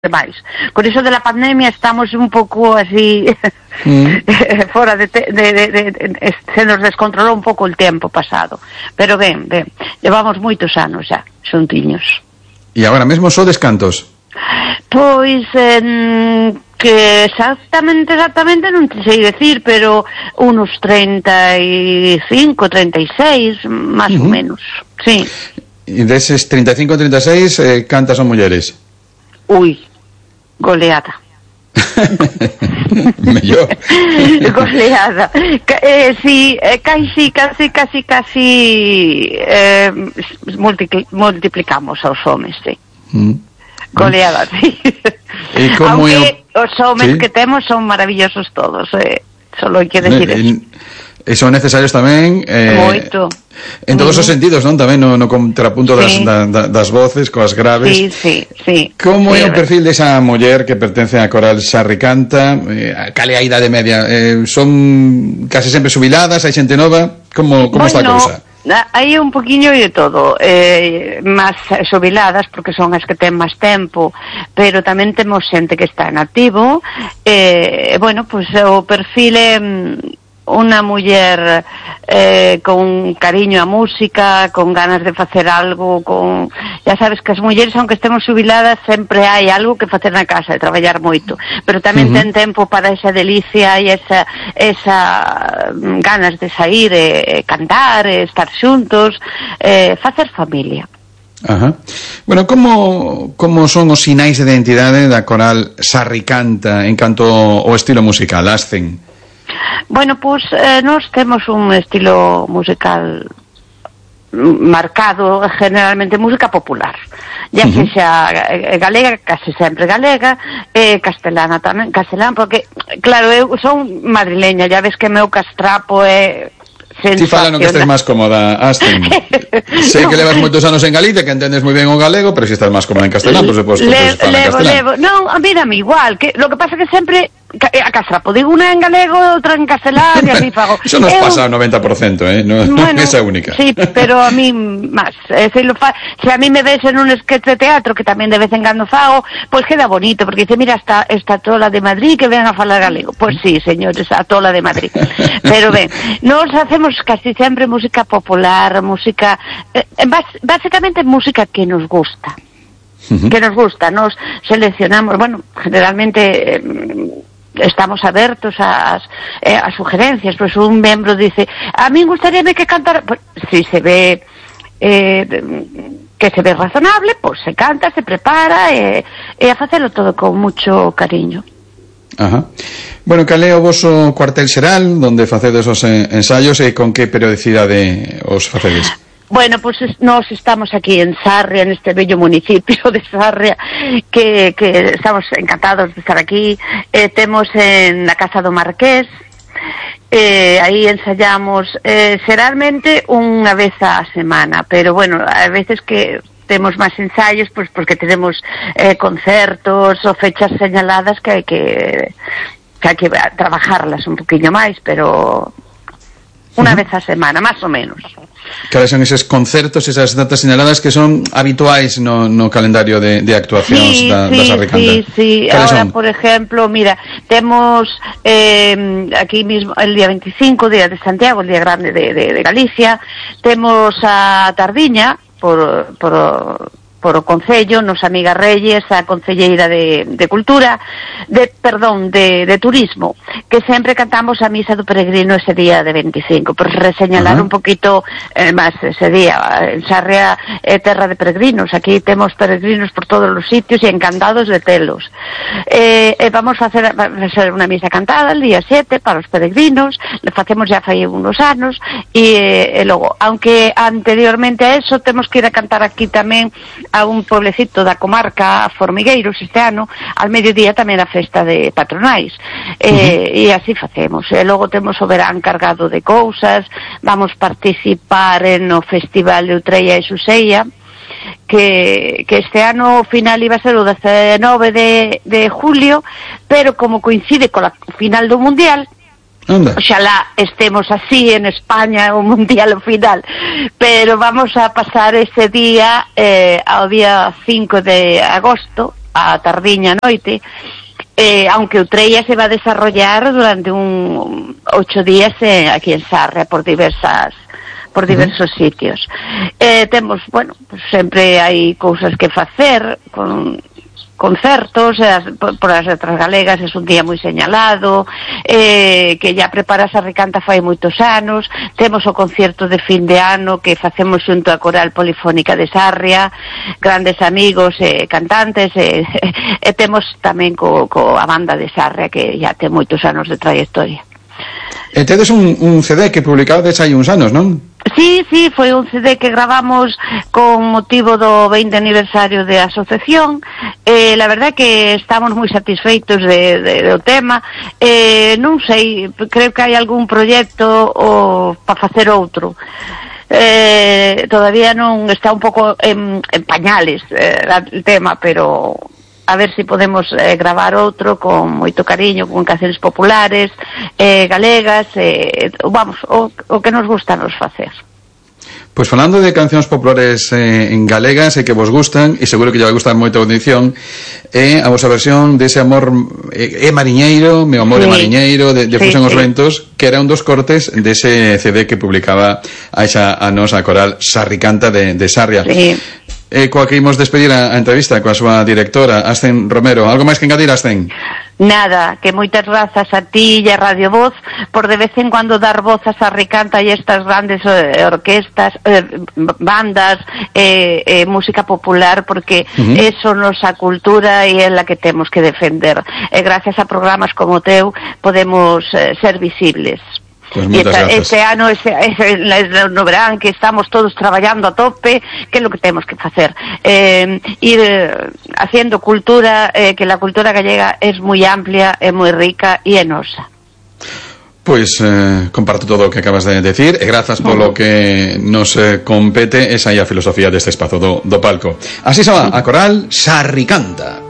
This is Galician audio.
máis. Con iso de la pandemia estamos un pouco así fora se nos descontrolou un pouco o tempo pasado, pero ben, levamos moitos anos xa xuntiños. E agora mesmo sodes cantos? Pois que exactamente non te sei decir, pero unos 35, 36 máis ou menos, sí. E deses 35, 36 cantas son mulleres? Ui, goleada. Mellor. Goleada. Sí, casi multiplicamos aos homes, sí. Goleada, sí. Aunque os homes que temos son maravillosos todos, solo hai que decir eso. E son necesarios tamén moito en todos os sentidos, non? Tamén no contrapunto das voces coas graves. Sí. Como é o perfil desa muller que pertence á coral Sarri Canta? Cal é a idade media? Son case sempre xubiladas? Hai xente nova? Como está a cousa? Hai un poquinho de todo, máis xubiladas porque son as que ten máis tempo, pero tamén temos xente que está en activo. Bueno, pues o perfil é unha muller con cariño á música, con ganas de facer algo, ya sabes que as mulleres, aunque estemos xubiladas, sempre hai algo que facer na casa, de traballar moito, pero tamén ten tempo para esa delicia e esa ganas de sair, cantar, estar xuntos, facer familia. Ajá. Bueno, como son os sinais de identidade da coral Sarri Canta en canto ao estilo musical, Ascen? Bueno, pues nós temos un estilo musical marcado, generalmente música popular, ya que xa galega, case sempre galega, castelana tamén, castelán, porque claro, eu son madrileña, ya ves que meu castrapo é Ti fala no que estés máis cómoda, Astin. Sei que levas moitos anos en Galicia, que entendes moi ben o galego, pero si estás máis cómoda en castelán, por suposto. Levo. Non, mírame igual, que lo que pasa que sempre a castrapo, digo unha en galego, outra en castelán, e así fago. Eso nos pasa ao 90%, non esa é única. Sí, pero a mí máis. Se a mí me ves en un sketch de teatro, que tamén de vez en cando fago, pois queda bonito, porque dice, mira, esta tola de Madrid que ven a falar galego. Pois sí, señores, a tola de Madrid. Pero ben, nos hacemos casi sempre música popular, música, básicamente música que nos gusta. Nos seleccionamos, bueno, generalmente estamos abertos a sugerencias, pues un membro dice, a mí gustaríame que cantara, pues, si se ve que se ve razonable, pues se canta, se prepara e a facelo todo con mucho cariño. Ajá. Bueno, cal é o voso cuartel xeral donde facedes os ensaios e con que periodicidade os facedes? Bueno, pues nós estamos aquí en Sarria, neste bello municipio de Sarria, que estamos encantados de estar aquí. Temos en la Casa do Marqués, aí ensayamos xeralmente unha vez a semana, pero bueno, a veces que temos máis ensaios, pois porque tenemos concertos ou fechas señaladas que hai que trabajarlas un poquinho máis, pero unha vez a semana, máis ou menos. Cales son eses concertos, esas datas señaladas que son habituais no calendario de actuacións da Sarri Canta? Sí. Ahora, por ejemplo, mira, temos aquí mismo el día 25, día de Santiago, el día grande de Galicia, temos a Tardiña, por o Concello, nos amiga Reyes, a Concelleira de Cultura, de Turismo, que sempre cantamos a misa do peregrino ese día de 25, por reseñalar un poquito máis ese día. En Sarria é terra de peregrinos, aquí temos peregrinos por todos os sitios e encantados de telos. Vamos a facer unha misa cantada el día 7 para os peregrinos, le facemos ya fai unos anos, e logo, aunque anteriormente a eso temos que ir a cantar aquí tamén a un pueblecito da comarca, Formigueiros, este ano, al mediodía tamén a festa de patronais, e así facemos. E logo temos o verán cargado de cousas, vamos participar no Festival de Utreia e Xuseia, que este ano final iba a ser o 19 de julio, pero como coincide con a final do Mundial, oxalá estemos así en España o Mundial final, pero vamos a pasar ese día ao día 5 de agosto, a tardiña noite, aunque o Treia se va a desarrollar durante 8 días aquí en Sarria por diversos sitios. Temos, bueno, pues sempre hai cousas que facer, con concertos, por as letras galegas é un día moi señalado, que ya prepara Sarricanta fai moitos anos. Temos o concerto de fin de ano que facemos xunto a Coral Polifónica de Sarria, grandes amigos e cantantes, e temos tamén a banda de Sarria que ya ten moitos anos de trayectoria. E tedes un CD que publicades hai uns anos, non? Sí, foi un CD que gravamos con motivo do 20 aniversario de asociación. La verdad que estamos moi satisfeitos do tema. Non sei, creo que hai algún proxecto para facer outro. Todavía non está un pouco en pañales el tema, pero a ver se podemos gravar outro con moito cariño, con canciones populares, galegas, vamos, o que nos gusta nos facer. Pois falando de cancións populares en galegas e que vos gustan, e seguro que lle vai gustar moito a audición, é a vosa versión dese amor mariñeiro, meu amor é mariñeiro, de Fuxen os ventos, que era un dos cortes dese CD que publicaba a nosa coral Sarricanta de Sarria. Sí. Coa que imos despedir a entrevista coa súa directora, Asten Romero. Algo máis que engadir, Asten? Nada, que moitas grazas a ti e a Radio Voz por de vez en cuando dar voz a Sarricanta e estas grandes orquestas, bandas, música popular, porque eso nosa cultura e é la que temos que defender. E gracias a programas como o teu podemos ser visibles. Pues este ano no verán que estamos todos traballando a tope, que é lo que temos que facer, ir haciendo cultura, que la cultura gallega é moi amplia, é moi rica e é nosa. Pois comparto todo o que acabas de decir e grazas polo que nos compete esa é a filosofía deste espazo do palco. Así se va a coral Sarricanta.